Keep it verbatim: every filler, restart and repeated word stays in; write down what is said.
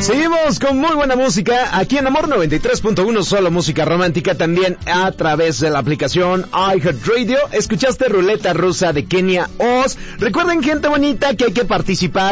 Seguimos con muy buena música aquí en Amor noventa y tres punto uno, solo música romántica, también a través de la aplicación iHeartRadio. Escuchaste Ruleta Rusa de Kenia Oz. Recuerden, gente bonita, que hay que participar